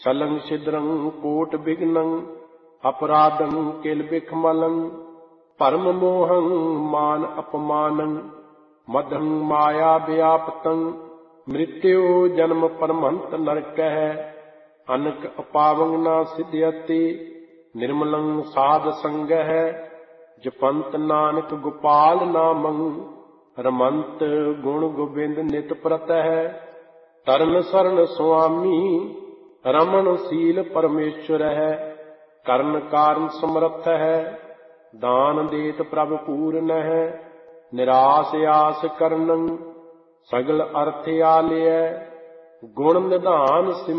ਛਲੰ ਛਿਦਰੰ ਕੋਟ ਬਿਘਨੰ ਅਪਰਾਧੰ ਕਿਲ ਬਿਖਮਲੰ ਭਰਮ ਮੋਹੰ ਮਾਨ ਅਪਮਾਨੰ ਮਦੰ ਮਾਇਆ ਵਿਆਪਤੰ ਮ੍ਰਿਤਿਉ ਜਨਮ ਪਰਮਹੰਤ ਨਰਕਹਿ ਅਨਕ ਅਪਾਵੰ ਨਾ ਸਿਧਿਅਤੀ ਨਿਰਮਲੰ ਸਾਧ ਸੰਗਹਿ ਜਪੰਤ ਨਾਨਕ ਗੋਪਾਲ ਨਾਮੰ ਰਮੰਤ ਗੁਣ ਗੋਬਿੰਦ ਨਿਤ ਪ੍ਰਤਹਿ ਤਰਨ ਸਰਨ ਸੁਆਮੀ ਰਮਨ ਸੀਲ ਪਰਮੇਸ਼ਵਰ ਹੈ ਕਰਨ ਕਾਰਨ ਸਮਰੱਥ ਹੈ ਦਾਨ ਦੇਤ ਪ੍ਰਭ ਪੂਰਨ ਹੈ ਨਿਰਾਸ ਆਸ ਕਰਨੰ ਸਗਲ ਅਰਥ ਆਲਿਐ ਗੁਣ ਨਿਧਾਨ